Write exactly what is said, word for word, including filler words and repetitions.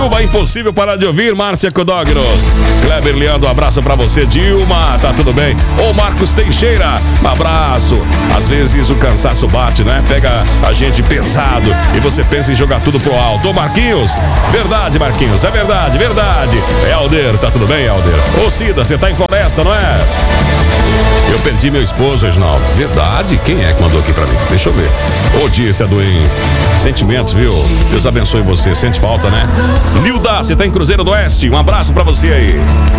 Vai impossível parar de ouvir, Márcia Codognos. Kleber Leandro, abraço pra você. Dilma, tá tudo bem? Ô Marcos Teixeira, abraço. Às vezes o cansaço bate, né? Pega a gente pesado e você pensa em jogar tudo pro alto. Ô Marquinhos, verdade Marquinhos, é verdade, verdade. Helder, tá tudo bem, Helder? Ô Cida, você tá em Floresta, não é? Eu perdi meu esposo, Reginaldo. Verdade? Quem é que mandou aqui pra mim? Deixa eu ver. Ô Dícia do em Sentimentos, viu? Deus abençoe você. Sente falta, né? Nilda, você tá em Cruzeiro do Oeste. Um abraço pra você aí.